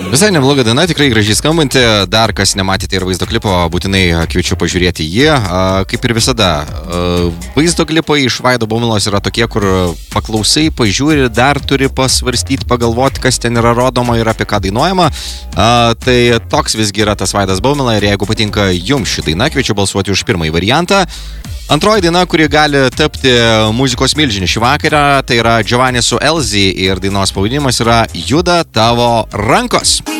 Visai nebloga daina, tikrai gražiai skambanti. Dar kas nematėte ir vaizdo klipo, būtinai kviečiu pažiūrėti jį. Kaip ir visada, vaizdo klipai iš Vaido Baumilos yra tokie, kur paklausai, pažiūri, dar turi pasvarstyti, pagalvoti, kas ten yra rodoma ir apie ką dainuojama. Tai toks visgi yra tas Vaidas Baumila ir jeigu patinka jums ši daina, kviečiu balsuoti už pirmąjį variantą. Antroji daina, kuri gali tapti muzikos milžinė šį vakarą, tai yra Giovanni su Elzy ir dainos pavadinimas yra Juda tavo rankos.